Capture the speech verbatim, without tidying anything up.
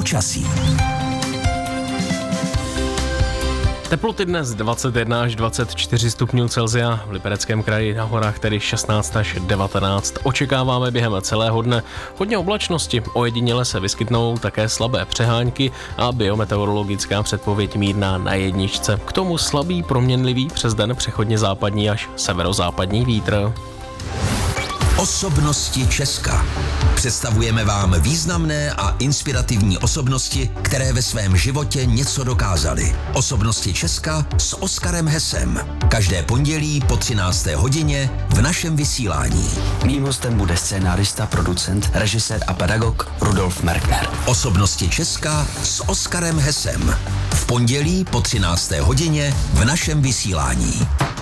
počasí. Teploty dnes dvacet jedna až dvacet čtyři stupňů Celsia, v Libereckém kraji na horách tedy šestnáct až devatenáct. Očekáváme během celého dne hodně oblačnosti, ojediněle se vyskytnou také slabé přehánky a biometeorologická předpověď mírná na jedničce. K tomu slabý proměnlivý přes den přechodně západní až severozápadní vítr. Osobnosti Česka. Představujeme vám významné a inspirativní osobnosti, které ve svém životě něco dokázaly. Osobnosti Česka s Oskarem Hesem. Každé pondělí po třinácté hodině v našem vysílání. Mým hostem bude scénárista, producent, režisér a pedagog Rudolf Merkner. Osobnosti Česka s Oskarem Hesem. V pondělí po třinácté hodině v našem vysílání.